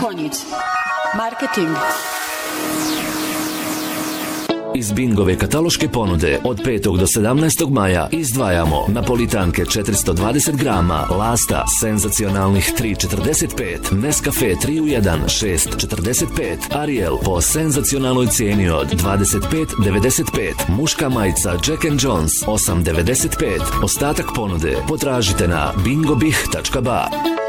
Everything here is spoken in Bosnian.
Konjic. Marketing. Iz Bingove kataloške ponude od 5. do 17. maja izdvajamo napolitanke 420 grama, Lasta senzacionalnih 3,45, Nescafe 3 u 1 6,45, Ariel po senzacionalnoj cijeni od 25,95, muška majica Jack & Jones 8,95. Ostatak ponude potražite na bingobih.ba.